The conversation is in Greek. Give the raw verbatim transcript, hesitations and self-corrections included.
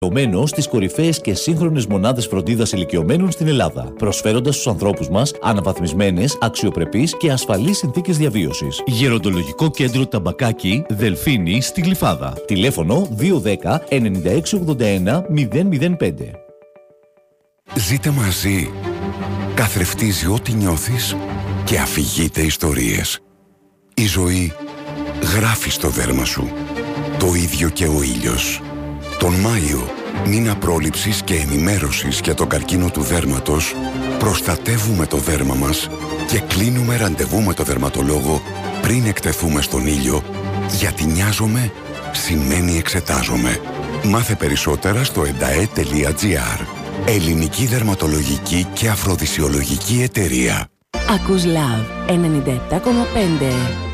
στις κορυφαίες και σύγχρονες μονάδες φροντίδας ηλικιωμένων στην Ελλάδα, προσφέροντας στους ανθρώπους μας αναβαθμισμένες, αξιοπρεπείς και ασφαλείς συνθήκες διαβίωσης. Γεροντολογικό κέντρο Ταμπακάκι, Δελφίνη, στη Γλυφάδα. Τηλέφωνο δύο ένα μηδέν εννιά έξι ογδόντα ένα μηδέν μηδέν πέντε. Ζείτε μαζί. Καθρεφτίζει ό,τι νιώθεις και αφηγείται ιστορίες. Η ζωή γράφει στο δέρμα σου. Το ίδιο και ο ήλιος. Τον Μάιο, μήνα πρόληψης και ενημέρωσης για τον καρκίνο του δέρματος, προστατεύουμε το δέρμα μας και κλείνουμε ραντεβού με το δερματολόγο πριν εκτεθούμε στον ήλιο, γιατί νοιάζομαι σημαίνει εξετάζομαι. Μάθε περισσότερα στο εντα-ε τελεία τζι άρ. Ελληνική Δερματολογική και Αφροδισιολογική Εταιρεία. Ακούς Love ενενήντα επτά κόμμα πέντε.